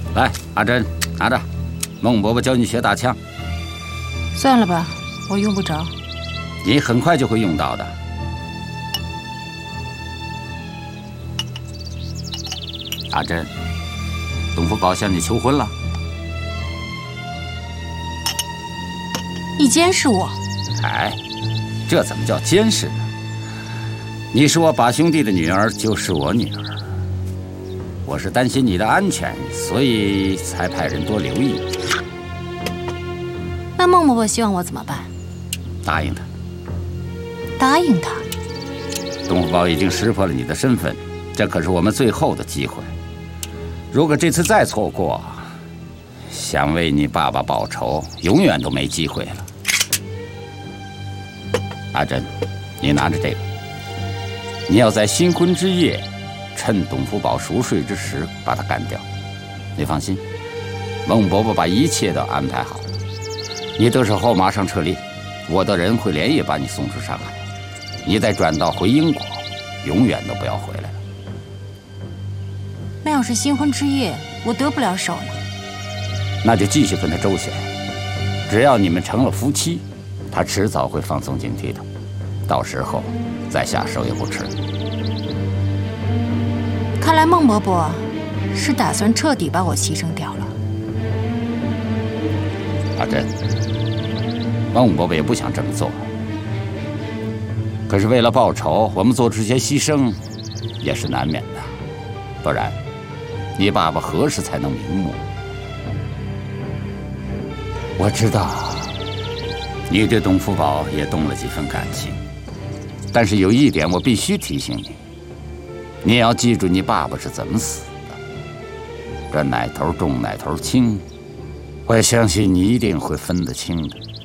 来，阿珍，拿着，孟伯伯教你学打枪。 算了吧，我用不着。 你很快就会用到的。阿珍，董福宝向你求婚了。 你监视我？ 哎，这怎么叫监视呢？你是我把兄弟的女儿，就是我女儿。我是担心你的安全，所以才派人多留意。 那孟伯伯希望我怎么办？ 答应他。 答应他？ 董福宝已经识破了你的身份，这可是我们最后的机会。如果这次再错过，想为你爸爸报仇，永远都没机会了。阿珍，你拿着这个，你要在新婚之夜，趁董福宝熟睡之时把他干掉。你放心，孟伯伯把一切都安排好了。你得手后马上撤离，我的人会连夜把你送出上海。你再转道回英国，永远都不要回来了。 那要是新婚之夜我得不了手呢？ 那就继续跟他周旋。只要你们成了夫妻，他迟早会放松警惕的，到时候再下手也不迟。 看来孟伯伯是打算彻底把我牺牲掉了。 阿珍，孟伯伯也不想这么做，可是为了报仇，我们做出些牺牲也是难免的，不然你爸爸何时才能瞑目？我知道你对董福宝也动了几分感情，但是有一点我必须提醒你，你也要记住你爸爸是怎么死的。这奶头重奶头轻，我相信你一定会分得清的。